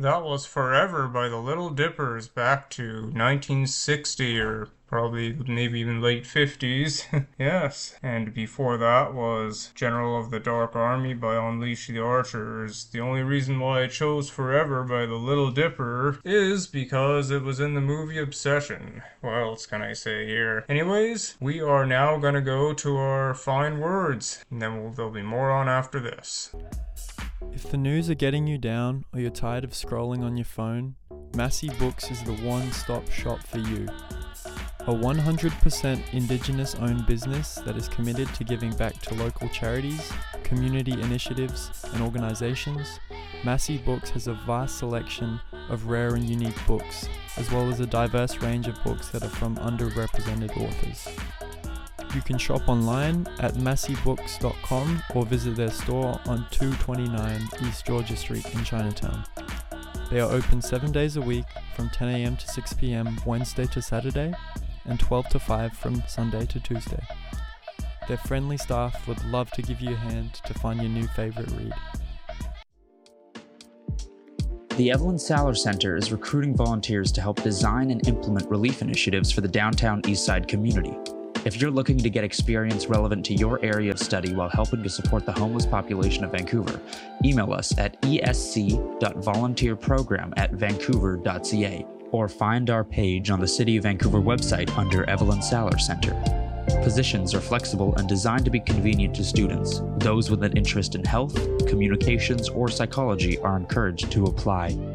That was Forever by the Little Dippers back to 1960 or probably maybe even late 50s. Yes. And before that was General of the Dark Army by Unleash the Archers. The only reason why I chose Forever by the Little Dipper is because it was in the movie Obsession. What else can I say here? Anyways, we are now gonna go to our fine words, and then there'll be more on after this. If the news are getting you down or you're tired of scrolling on your phone, Massey Books is the one-stop shop for you. A 100% Indigenous-owned business that is committed to giving back to local charities, community initiatives, and organizations, Massey Books has a vast selection of rare and unique books, as well as a diverse range of books that are from underrepresented authors. You can shop online at masseybooks.com or visit their store on 229 East Georgia Street in Chinatown. They are open 7 days a week from 10 a.m. to 6 p.m. Wednesday to Saturday and 12 to 5 from Sunday to Tuesday. Their friendly staff would love to give you a hand to find your new favorite read. The Evelyn Saller Center is recruiting volunteers to help design and implement relief initiatives for the downtown Eastside community. If you're looking to get experience relevant to your area of study while helping to support the homeless population of Vancouver, email us at esc.volunteerprogram@vancouver.ca or find our page on the City of Vancouver website under Evelyn Saller Center. Positions are flexible and designed to be convenient to students. Those with an interest in health, communications, or psychology are encouraged to apply.